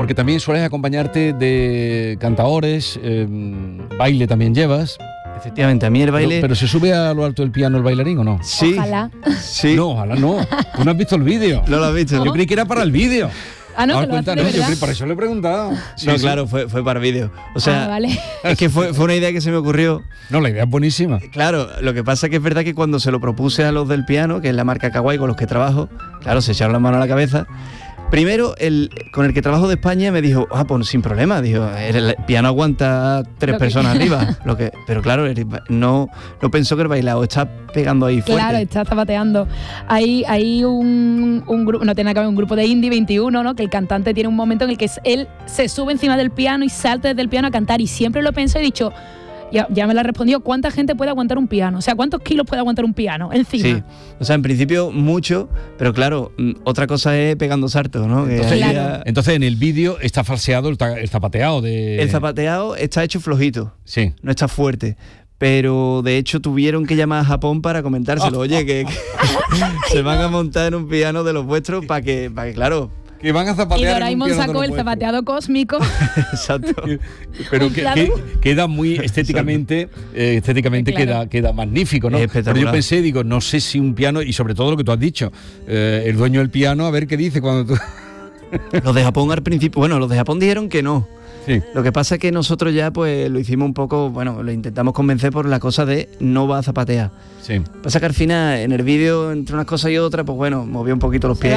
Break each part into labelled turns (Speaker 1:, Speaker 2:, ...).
Speaker 1: porque también sueles acompañarte de cantadores, baile también llevas.
Speaker 2: Efectivamente, a mí el baile...
Speaker 1: ¿Pero se sube a lo alto del piano el bailarín o no?
Speaker 2: Sí.
Speaker 3: Ojalá.
Speaker 2: Sí.
Speaker 1: No, ojalá no. ¿Tú no has visto el vídeo?
Speaker 2: No lo has visto.
Speaker 1: Yo creí que era para el vídeo.
Speaker 3: Ah, no,
Speaker 1: Ahora
Speaker 3: que lo hace de
Speaker 1: cuéntanos, yo
Speaker 3: verdad.
Speaker 1: creí, por eso le he preguntado.
Speaker 2: No, claro, fue para vídeo. O sea,
Speaker 3: vale.
Speaker 2: es que fue una idea que se me ocurrió.
Speaker 1: No, la idea es buenísima.
Speaker 2: Claro, lo que pasa es que es verdad que cuando se lo propuse a los del piano, que es la marca Kawai con los que trabajo, claro, se echaron la mano a la cabeza. Primero, con el que trabajo de España me dijo, pues sin problema, dijo, el piano aguanta 3 personas arriba. Pero claro, no pensó que el bailado está pegando ahí fuerte.
Speaker 3: Claro, está zapateando. Hay un grupo, no tiene nada que ver, un grupo de Indie 21, ¿no? Que el cantante tiene un momento en el que él se sube encima del piano y salta desde el piano a cantar. Y siempre lo pensé y he dicho, ya me la respondió, ¿cuánta gente puede aguantar un piano? O sea, ¿cuántos kilos puede aguantar un piano encima?
Speaker 2: Sí, o sea, en principio mucho, pero claro, otra cosa es pegando saltos, ¿no?
Speaker 1: Entonces en el vídeo está falseado el zapateado de...
Speaker 2: El zapateado está hecho flojito,
Speaker 1: sí,
Speaker 2: no está fuerte. Pero de hecho tuvieron que llamar a Japón para comentárselo. Oye, que se van a montar en un piano de los vuestros para que claro...
Speaker 1: Que van a zapatear.
Speaker 3: Y Doraemon sacó el zapateado cósmico.
Speaker 2: Exacto.
Speaker 1: Pero que queda muy estéticamente,
Speaker 3: claro.
Speaker 1: queda magnífico, ¿no? Pero yo pensé, digo, no sé si un piano, y sobre todo lo que tú has dicho, el dueño del piano, a ver qué dice cuando tú...
Speaker 2: Los de Japón al principio, bueno, los de Japón dijeron que no.
Speaker 1: Sí.
Speaker 2: Lo que pasa es que nosotros ya pues lo hicimos un poco, bueno, lo intentamos convencer por la cosa de no va a zapatear.
Speaker 1: Sí.
Speaker 2: Pasa que al final en el vídeo, entre unas cosas y otras, pues bueno, movió un poquito los pies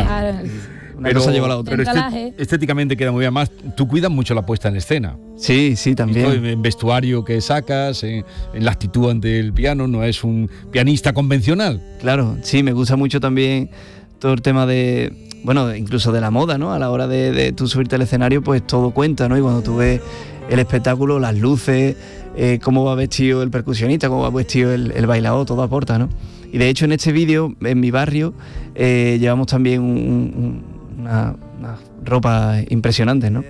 Speaker 2: una cosa lleva a la otra.
Speaker 1: Pero estéticamente queda muy bien. Además, tú cuidas mucho la puesta en escena.
Speaker 2: Sí, también.
Speaker 1: En vestuario que sacas, en la actitud ante el piano, no es un pianista convencional.
Speaker 2: Claro, sí, me gusta mucho también todo el tema de, bueno, incluso de la moda, ¿no? A la hora de tú subirte al escenario, pues todo cuenta, ¿no? Y cuando tú ves el espectáculo, las luces, cómo va vestido el percusionista, cómo va vestido el bailador, todo aporta, ¿no? Y de hecho en este vídeo, en mi barrio, llevamos también una ropa impresionante, ¿no?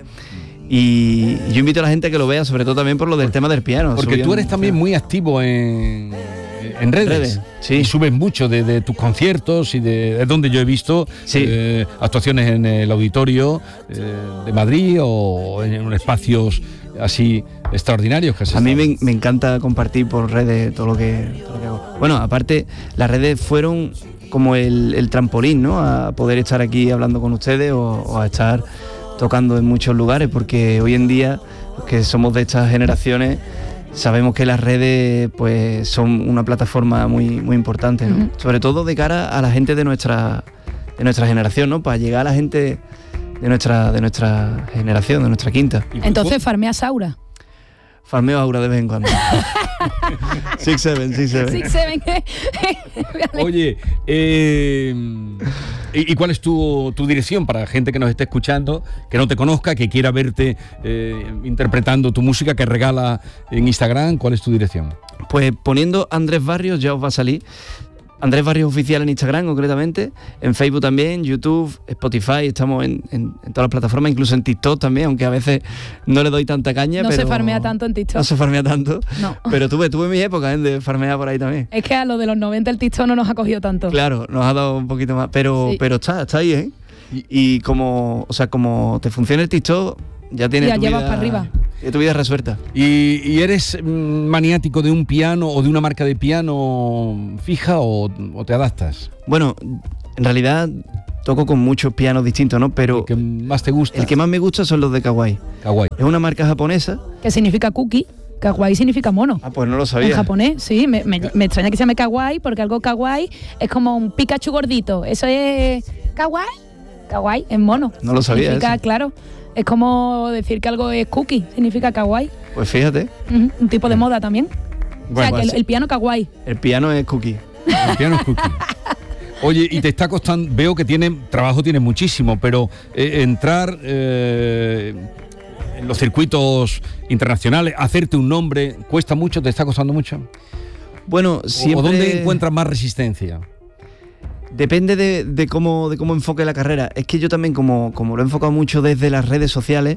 Speaker 2: Y yo invito a la gente a que lo vea, sobre todo también por lo del tema del piano.
Speaker 1: Porque tú eres también muy activo en redes.
Speaker 2: Sí.
Speaker 1: Y subes mucho de tus conciertos y de donde yo he visto actuaciones en el auditorio de Madrid o en espacios así extraordinarios.
Speaker 2: A mí me encanta compartir por redes todo lo que hago. Bueno, aparte, las redes fueron como el trampolín, ¿no? A poder estar aquí hablando con ustedes o a estar tocando en muchos lugares, porque hoy en día, que somos de estas generaciones, sabemos que las redes pues son una plataforma muy, muy importante, ¿no? Sobre todo de cara a la gente de nuestra generación, ¿no? Para llegar a la gente de nuestra generación, de nuestra quinta.
Speaker 3: Entonces farmeas Aura.
Speaker 2: Farmeo Aura de vez en cuando.
Speaker 3: 6-7.
Speaker 1: Oye, ¿y cuál es tu dirección para gente que nos esté escuchando, que no te conozca, que quiera verte interpretando tu música que regala en Instagram? ¿Cuál es tu dirección?
Speaker 2: Pues poniendo Andrés Barrios ya os va a salir. Andrés Barrios Oficial en Instagram, concretamente, en Facebook también, YouTube, Spotify, estamos en todas las plataformas, incluso en TikTok también, aunque a veces no le doy tanta caña.
Speaker 3: No
Speaker 2: pero
Speaker 3: se farmea tanto en TikTok.
Speaker 2: No se farmea tanto,
Speaker 3: no.
Speaker 2: Pero tuve mi época de farmear por ahí también.
Speaker 3: Es que a lo de los 90 el TikTok no nos ha cogido tanto.
Speaker 2: Claro, nos ha dado un poquito más, pero está ahí, ¿eh? Y como te funciona el TikTok, ya tienes tu
Speaker 3: llevas
Speaker 2: vida
Speaker 3: para arriba.
Speaker 2: Y tu vida resuelta.
Speaker 1: ¿Y eres maniático de un piano o de una marca de piano fija o te adaptas?
Speaker 2: Bueno, en realidad toco con muchos pianos distintos, ¿no? Pero
Speaker 1: ¿el que más te gusta?
Speaker 2: El que más me gusta son los de Kawai.
Speaker 1: Kawai.
Speaker 2: Es una marca japonesa.
Speaker 3: Que significa cookie. Kawaii significa mono.
Speaker 2: Ah, pues no lo sabía.
Speaker 3: En japonés, sí. Me extraña que se llame kawaii, porque algo kawaii es como un Pikachu gordito. Eso es kawaii. Kawaii es mono.
Speaker 2: No lo sabía.
Speaker 3: Significa, claro. Es como decir que algo es cookie, significa kawaii.
Speaker 2: Pues fíjate.
Speaker 3: Un tipo de moda también.
Speaker 2: Bueno,
Speaker 3: o sea, que el piano kawaii.
Speaker 2: El piano es cookie.
Speaker 1: El piano es cookie. Oye, y te está costando, veo que trabajo tiene muchísimo, pero entrar en los circuitos internacionales, hacerte un nombre, ¿cuesta mucho? ¿Te está costando mucho?
Speaker 2: Bueno, siempre...
Speaker 1: ¿O dónde encuentras más resistencia?
Speaker 2: Depende de cómo enfoque la carrera. Es que yo también, como lo he enfocado mucho desde las redes sociales,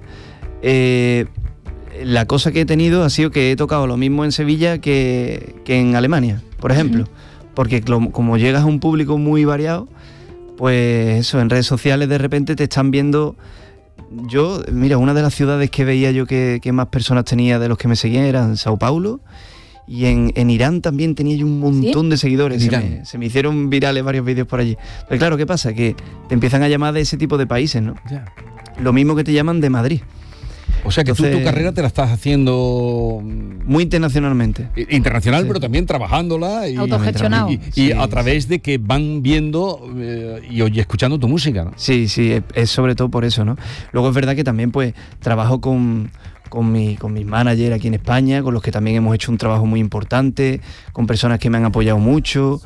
Speaker 2: la cosa que he tenido ha sido que he tocado lo mismo en Sevilla que en Alemania, por ejemplo. Porque como llegas a un público muy variado, pues eso, en redes sociales de repente te están viendo Yo, mira, una de las ciudades que veía yo que más personas tenía de los que me seguían eran Sao Paulo, y en Irán también tenía yo un montón de seguidores. Se me hicieron virales varios vídeos por allí. Pero claro, ¿qué pasa? Que te empiezan a llamar de ese tipo de países, ¿no?
Speaker 1: Ya.
Speaker 2: Lo mismo que te llaman de Madrid.
Speaker 1: O sea que tú tu carrera te la estás haciendo
Speaker 2: muy internacionalmente.
Speaker 1: Internacional, sí. Pero también trabajándola y
Speaker 3: autogestionado.
Speaker 1: Y a través de que van viendo y escuchando tu música, ¿no?
Speaker 2: Sí, es sobre todo por eso, ¿no? Luego es verdad que también pues trabajo con mis managers aquí en España, con los que también hemos hecho un trabajo muy importante, con personas que me han apoyado mucho,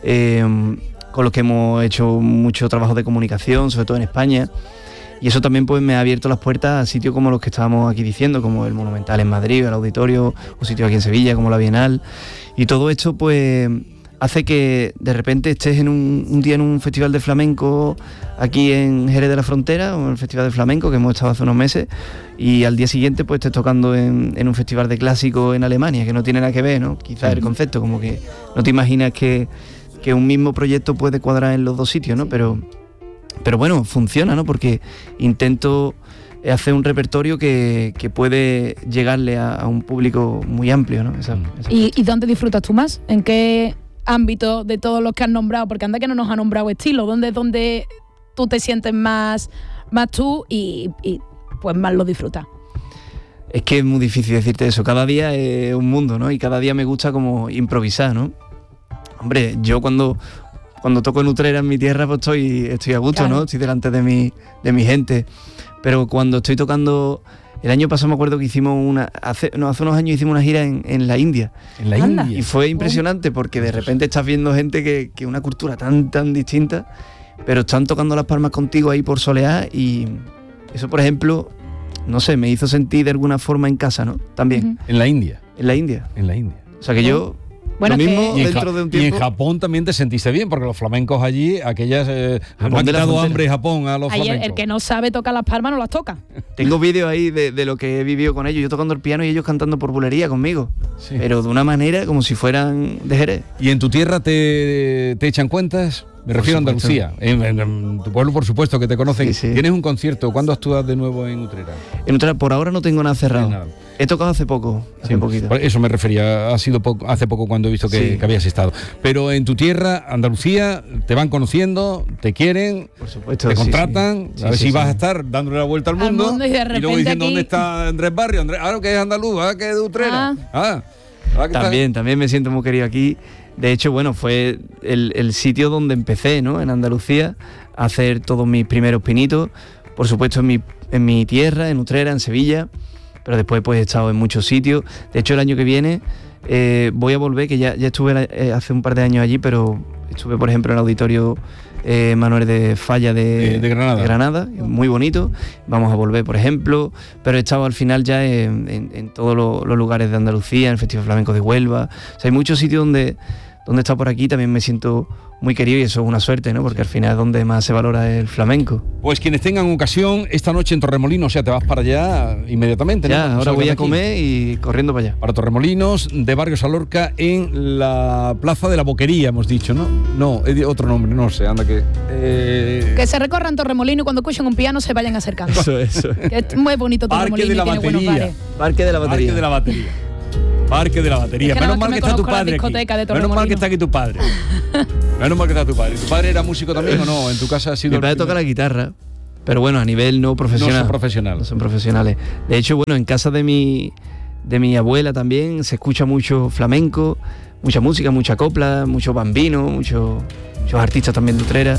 Speaker 2: con los que hemos hecho mucho trabajo de comunicación, sobre todo en España. Y eso también pues me ha abierto las puertas a sitios como los que estábamos aquí diciendo, como el Monumental en Madrid, el Auditorio, o sitios aquí en Sevilla, como la Bienal. Y todo esto pues hace que de repente estés en un día en un festival de flamenco aquí en Jerez de la Frontera, o en el Festival de Flamenco que hemos estado hace unos meses, y al día siguiente pues estés tocando en un festival de clásico en Alemania, que no tiene nada que ver, ¿no? Quizás el concepto, como que no te imaginas que un mismo proyecto puede cuadrar en los dos sitios, ¿no? Pero bueno, funciona, ¿no? Porque intento hacer un repertorio que puede llegarle a un público muy amplio, ¿no?
Speaker 3: ¿Y dónde disfrutas tú más? ¿En qué ámbito de todos los que has nombrado? Porque anda que no nos ha nombrado estilo. ¿Dónde tú te sientes más tú y pues más lo disfrutas?
Speaker 2: Es que es muy difícil decirte eso. Cada día es un mundo, ¿no? Y cada día me gusta como improvisar, ¿no? Hombre, yo cuando toco en Utrera, en mi tierra, pues estoy a gusto, claro, ¿no? Estoy delante de mi gente. Pero cuando estoy tocando... El año pasado me acuerdo que hicimos hace unos años hicimos una gira en la India.
Speaker 1: ¿En la India?
Speaker 2: Y fue impresionante porque de repente estás viendo gente que una cultura tan distinta, pero están tocando las palmas contigo ahí por soleá, y eso, por ejemplo, no sé, me hizo sentir de alguna forma en casa, ¿no? También.
Speaker 1: ¿En la India?
Speaker 2: En la India.
Speaker 1: En la India.
Speaker 2: O sea que yo...
Speaker 3: Bueno,
Speaker 2: lo mismo dentro de un tiempo.
Speaker 1: Y en Japón también te sentiste bien, porque los flamencos allí, aquellas... no ha quitado hambre Japón a los flamencos.
Speaker 3: El que no sabe tocar las palmas no las toca.
Speaker 2: Tengo vídeos ahí de lo que he vivido con ellos, yo tocando el piano y ellos cantando por bulería conmigo, sí, pero de una manera como si fueran de Jerez.
Speaker 1: ¿Y en tu tierra te echan cuentas? Me refiero a Andalucía. En tu pueblo, por supuesto, que te conocen. Sí. ¿Tienes un concierto? ¿Cuándo actúas de nuevo en Utrera?
Speaker 2: En Utrera, por ahora no tengo nada cerrado. No, nada. He tocado hace poco, hace poquito.
Speaker 1: Eso me refería, ha sido hace poco cuando he visto que habías estado. Pero en tu tierra, Andalucía, te van conociendo, te quieren, por supuesto, te contratan, a ver si vas a estar dándole la vuelta al mundo
Speaker 3: y luego
Speaker 1: diciendo
Speaker 3: aquí...
Speaker 1: ¿dónde está Andrés Barrio? Ahora que es andaluz, que es de Utrera.
Speaker 2: También me siento muy querido aquí. De hecho, bueno, fue el sitio donde empecé, ¿no? En Andalucía, a hacer todos mis primeros pinitos. Por supuesto en mi tierra, en Utrera, en Sevilla. Pero después pues he estado en muchos sitios. De hecho, el año que viene voy a volver, que ya estuve hace un par de años allí, pero estuve, por ejemplo, en el Auditorio Manuel de Falla de Granada, muy bonito. Vamos a volver, por ejemplo, pero he estado al final ya en todos los lugares de Andalucía, en el Festival Flamenco de Huelva. O sea, hay muchos sitios donde he estado por aquí, también me siento muy querido, y eso es una suerte, ¿no? Porque al final es donde más se valora el flamenco.
Speaker 1: Pues quienes tengan ocasión, esta noche en Torremolinos, o sea, te vas para allá inmediatamente, ¿no?
Speaker 2: Ya, ahora voy a comer y corriendo para allá.
Speaker 1: Para Torremolinos, de Barrio Salorca, en la Plaza de la Boquería, hemos dicho, ¿no? No, es otro nombre, no sé, anda que...
Speaker 3: Que se recorran Torremolinos y cuando escuchen un piano se vayan acercando.
Speaker 2: Eso.
Speaker 3: Que es muy bonito Torremolinos y tiene buenos bares.
Speaker 2: Parque de la Batería.
Speaker 1: Parque de la Batería. Parque de la Batería.
Speaker 3: Es
Speaker 1: menos mal que está tu padre aquí. Menos mal que está aquí tu padre. Menos mal que está tu padre. ¿Tu padre era músico también o no? ¿En tu casa ha sido...?
Speaker 2: Mi padre toca la guitarra, pero bueno, a nivel no profesional.
Speaker 1: No
Speaker 2: son profesionales. De hecho, bueno, en casa de mi abuela también se escucha mucho flamenco, mucha música, mucha copla, mucho bambino, muchos artistas también de Utrera.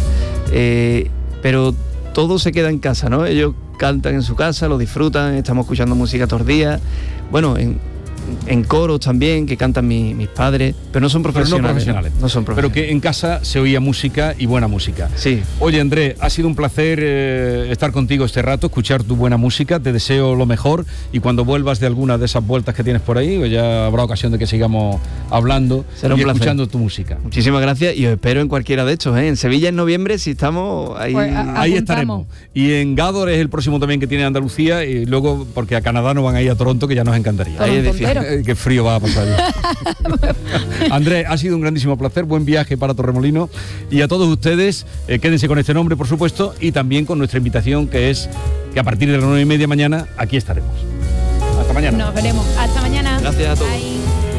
Speaker 2: Pero todo se queda en casa, ¿no? Ellos cantan en su casa, lo disfrutan, estamos escuchando música todos los días. Bueno, en coros también, que cantan mis padres, pero no son profesionales. No son profesionales.
Speaker 1: Pero que en casa se oía música y buena música.
Speaker 2: Sí.
Speaker 1: Oye, Andrés, ha sido un placer estar contigo este rato, escuchar tu buena música, te deseo lo mejor, y cuando vuelvas de alguna de esas vueltas que tienes por ahí, pues ya habrá ocasión de que sigamos hablando y escuchando tu música.
Speaker 2: Muchísimas gracias, y os espero en cualquiera de estos, ¿eh? En Sevilla en noviembre, si estamos ahí.
Speaker 3: Pues
Speaker 1: ahí estaremos. Y en Gádor es el próximo también que tiene Andalucía, y luego, porque a Canadá no van a ir a Toronto, que ya nos encantaría. Qué frío va a pasar. Andrés, ha sido un grandísimo placer, buen viaje para Torremolinos, y a todos ustedes quédense con este nombre, por supuesto, y también con nuestra invitación, que es que a partir de las 9:30 mañana aquí estaremos. Hasta mañana.
Speaker 3: Nos veremos. Hasta mañana.
Speaker 2: Gracias a todos.
Speaker 3: Bye.